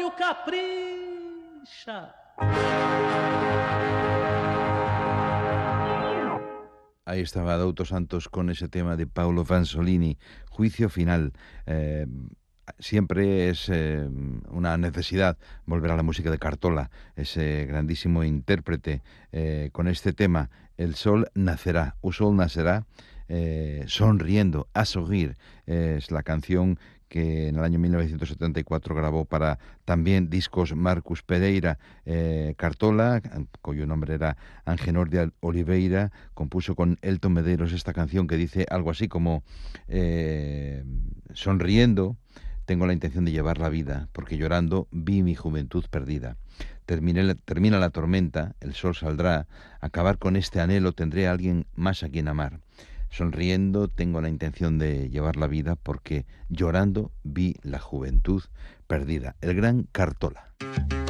no capricha. Ahí estaba Adouto Santos con ese tema de Paolo Vanzolini, Juicio Final. Siempre es una necesidad volver a la música de Cartola, ese grandísimo intérprete con este tema, El sol nacerá, o sol nacerá, sonriendo, a sourire, es la canción que en el año 1974 grabó para también discos Marcus Pereira. Cartola, cuyo nombre era Angenor de Oliveira, compuso con Elton Medeiros esta canción que dice algo así como sonriendo tengo la intención de llevar la vida, porque llorando vi mi juventud perdida. Termina la tormenta, el sol saldrá, acabar con este anhelo tendré a alguien más a quien amar. Sonriendo tengo la intención de llevar la vida, porque llorando vi la juventud perdida. El gran Cartola.